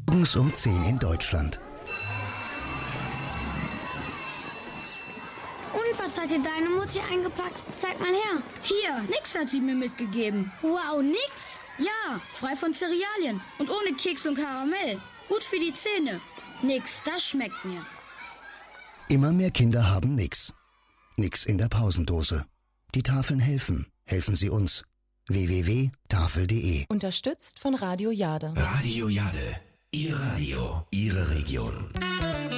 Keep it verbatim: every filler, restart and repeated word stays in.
Morgens um zehn in Deutschland. Und was hat dir deine Mutti eingepackt? Zeig mal her. Hier, nix hat sie mir mitgegeben. Wow, nix? Ja, frei von Cerealien und ohne Keks und Karamell. Gut für die Zähne. Nix, das schmeckt mir. Immer mehr Kinder haben nix. Nix in der Pausendose. Die Tafeln helfen. Helfen Sie uns. w w w punkt tafel punkt de Unterstützt von Radio Jade. Radio Jade. Ihr Radio, Ihre Region.